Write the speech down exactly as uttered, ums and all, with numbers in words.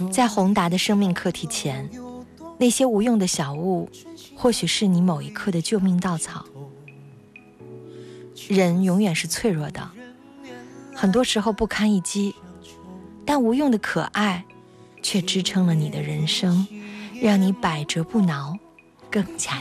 在宏大的生命课题前，那些无用的小物或许是你某一刻的救命稻草。人永远是脆弱的，很多时候不堪一击，但无用的可爱却支撑了你的人生，让你百折不挠，更加